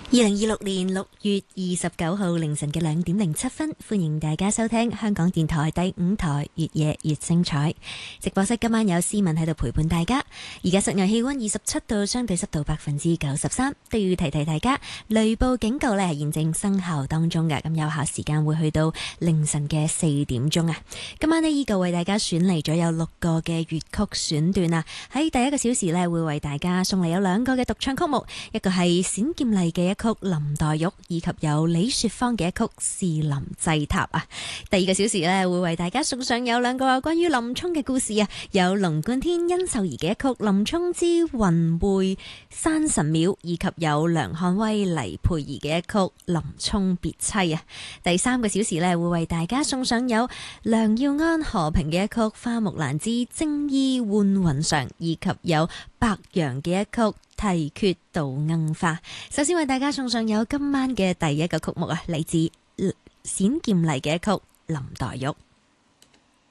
2026年6月29號凌晨嘅2:07，歡迎大家收聽香港電台第5台越夜越精彩直播室。今晚有思文喺度陪伴大家。而家室外氣溫27度，相對濕度93%。都要提提大家，雷暴警告呢係現正生效當中嘅，咁有效時間會去到凌晨嘅4點鐘啊。今晚呢，依舊為大家選嚟咗有6個嘅粵曲選段啊。喺第一個小時呢，會為大家送嚟有2個嘅獨唱曲目，一個係冼劍麗嘅一曲林黛玉，以及有李雪芳嘅一曲士林祭塔啊。第二個小時呢，會為大家送上有2個關於林沖嘅故事啊，有龍貫天、殷秀儀嘅一曲林沖之雲會山神廟，以及有梁漢威、黎佩儀嘅一曲林沖別妻啊。第3個小時呢，會為大家送上有梁耀安、何平嘅一曲花木蘭之征衣換雲裳，以及有白楊嘅一曲提決杜鶯花。首先為大家送上有今晚嘅第一個曲目啊，嚟自冼劍麗嘅一曲林黛玉。